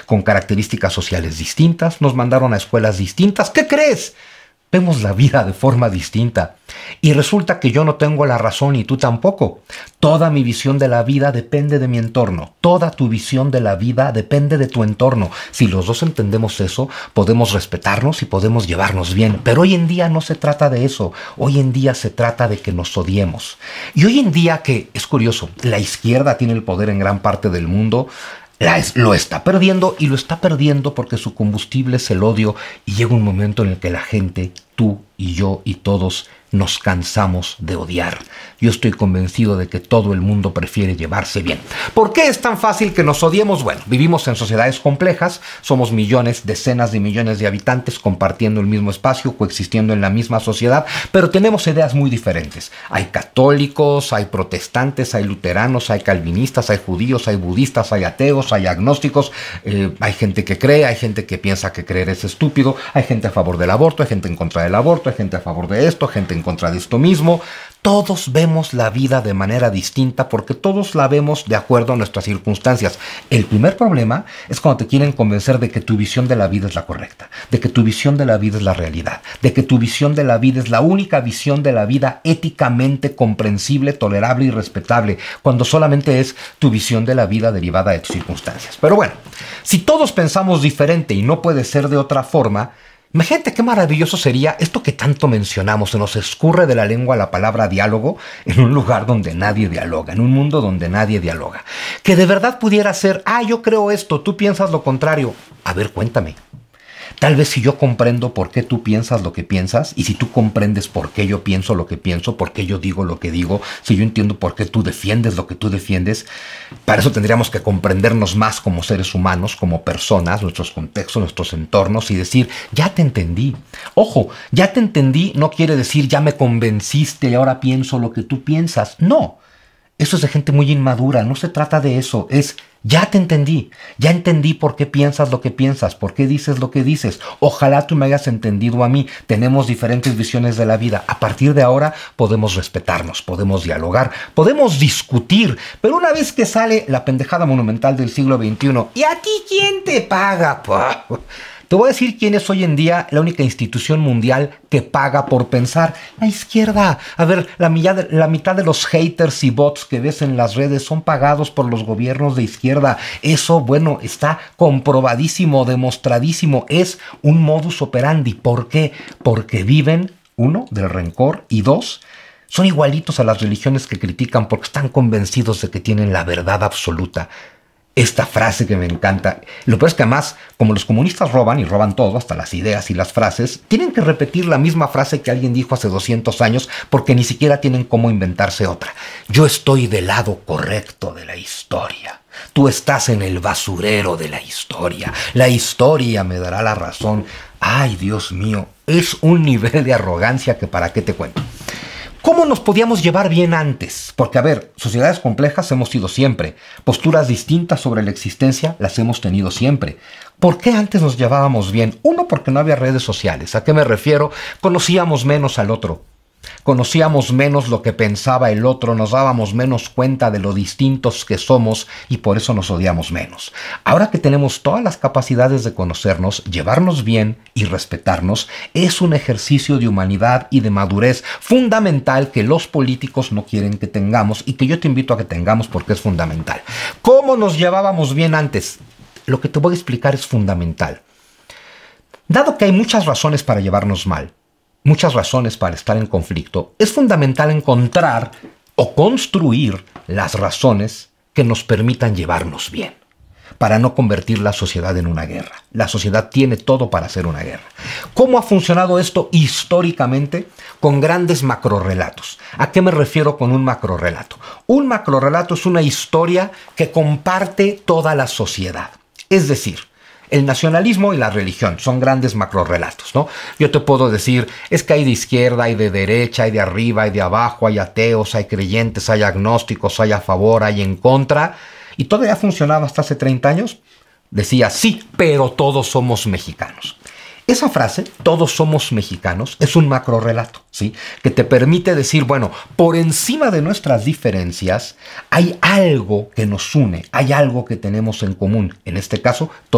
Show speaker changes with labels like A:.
A: con características sociales distintas, nos mandaron a escuelas distintas. ¿Qué crees? Vemos la vida de forma distinta. Y resulta que yo no tengo la razón y tú tampoco. Toda mi visión de la vida depende de mi entorno. Toda tu visión de la vida depende de tu entorno. Si los dos entendemos eso, podemos respetarnos y podemos llevarnos bien. Pero hoy en día no se trata de eso. Hoy en día se trata de que nos odiemos. Y hoy en día, que es curioso, la izquierda tiene el poder en gran parte del mundo, lo está perdiendo, y lo está perdiendo porque su combustible es el odio, y llega un momento en el que la gente, tú y yo y todos, nos cansamos de odiar. Yo estoy convencido de que todo el mundo prefiere llevarse bien. ¿Por qué es tan fácil que nos odiemos? Bueno, vivimos en sociedades complejas, somos millones, decenas de millones de habitantes compartiendo el mismo espacio, coexistiendo en la misma sociedad, pero tenemos ideas muy diferentes. Hay católicos, hay protestantes, hay luteranos, hay calvinistas, hay judíos, hay budistas, hay ateos, hay agnósticos, hay gente que cree, hay gente que piensa que creer es estúpido, hay gente a favor del aborto, hay gente en contra del aborto, hay gente a favor de esto, gente en contra de esto mismo. Todos vemos la vida de manera distinta porque todos la vemos de acuerdo a nuestras circunstancias. El primer problema es cuando te quieren convencer de que tu visión de la vida es la correcta, de que tu visión de la vida es la realidad, de que tu visión de la vida es la única visión de la vida éticamente comprensible, tolerable y respetable, cuando solamente es tu visión de la vida derivada de tus circunstancias. Pero bueno, si todos pensamos diferente y no puede ser de otra forma, imagínate qué maravilloso sería esto que tanto mencionamos. Se nos escurre de la lengua la palabra diálogo en un lugar donde nadie dialoga, en un mundo donde nadie dialoga. Que de verdad pudiera ser, yo creo esto, tú piensas lo contrario. A ver, cuéntame. Tal vez si yo comprendo por qué tú piensas lo que piensas, y si tú comprendes por qué yo pienso lo que pienso, por qué yo digo lo que digo, si yo entiendo por qué tú defiendes lo que tú defiendes, para eso tendríamos que comprendernos más como seres humanos, como personas, nuestros contextos, nuestros entornos, y decir, ya te entendí. Ojo, ya te entendí no quiere decir ya me convenciste y ahora pienso lo que tú piensas. No, eso es de gente muy inmadura, no se trata de eso, es ya te entendí, ya entendí por qué piensas lo que piensas, por qué dices lo que dices. Ojalá tú me hayas entendido a mí. Tenemos diferentes visiones de la vida. A partir de ahora podemos respetarnos, podemos dialogar, podemos discutir. Pero una vez que sale la pendejada monumental del siglo XXI, ¿y a ti quién te paga? Te voy a decir quién es hoy en día la única institución mundial que paga por pensar. La izquierda. A ver, la mitad de los haters y bots que ves en las redes son pagados por los gobiernos de izquierda. Eso, bueno, está comprobadísimo, demostradísimo. Es un modus operandi. ¿Por qué? Porque viven, uno, del rencor, y dos, son igualitos a las religiones que critican porque están convencidos de que tienen la verdad absoluta. Esta frase que me encanta. Lo peor es que además, como los comunistas roban y roban todo, hasta las ideas y las frases, tienen que repetir la misma frase que alguien dijo hace 200 años porque ni siquiera tienen cómo inventarse otra. Yo estoy del lado correcto de la historia. Tú estás en el basurero de la historia. La historia me dará la razón. Ay, Dios mío, es un nivel de arrogancia que para qué te cuento. ¿Cómo nos podíamos llevar bien antes? Porque, a ver, sociedades complejas hemos sido siempre. Posturas distintas sobre la existencia las hemos tenido siempre. ¿Por qué antes nos llevábamos bien? Uno, porque no había redes sociales. ¿A qué me refiero? Conocíamos menos al otro. Conocíamos menos lo que pensaba el otro, nos dábamos menos cuenta de lo distintos que somos y por eso nos odiamos menos. Ahora que tenemos todas las capacidades de conocernos, llevarnos bien y respetarnos, es un ejercicio de humanidad y de madurez fundamental que los políticos no quieren que tengamos y que yo te invito a que tengamos porque es fundamental. ¿Cómo nos llevábamos bien antes? Lo que te voy a explicar es fundamental. Dado que hay muchas razones para llevarnos mal, muchas razones para estar en conflicto, es fundamental encontrar o construir las razones que nos permitan llevarnos bien, para no convertir la sociedad en una guerra. La sociedad tiene todo para hacer una guerra. ¿Cómo ha funcionado esto históricamente? Con grandes macrorrelatos. ¿A qué me refiero con un macrorrelato? Un macrorrelato es una historia que comparte toda la sociedad. Es decir, el nacionalismo y la religión son grandes macrorrelatos, ¿no? Yo te puedo decir, es que hay de izquierda, hay de derecha, hay de arriba, hay de abajo, hay ateos, hay creyentes, hay agnósticos, hay a favor, hay en contra. ¿Y todavía funcionaba hasta hace 30 años? Decía, sí, pero todos somos mexicanos. Esa frase, todos somos mexicanos, es un macrorrelato, ¿sí? Que te permite decir, bueno, por encima de nuestras diferencias hay algo que nos une, hay algo que tenemos en común. En este caso,